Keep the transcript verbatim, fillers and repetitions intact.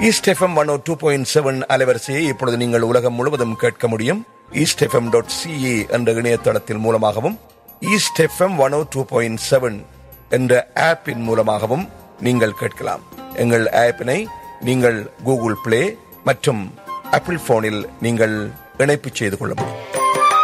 East FM one ஓ two point seven அலைவரிசையை இப்பொழுது நீங்கள் உலகம் முழுவதும் கேட்க முடியும். ஈஸ்ட் எஃப்எம் டாட் சிஏ என்ற இணையதளத்தின் மூலமாகவும் ஈஸ்ட் எஃப்எம் ஒன் ஓ டூ பாயிண்ட் செவன் என்ற ஆப்பின் மூலமாகவும் நீங்கள் கேட்கலாம். எங்கள் ஆப்பினை நீங்கள் கூகுள் பிளே மற்றும் ஆப்பிள் போனில் நீங்கள் இணைப்பு செய்து கொள்ள முடியும்.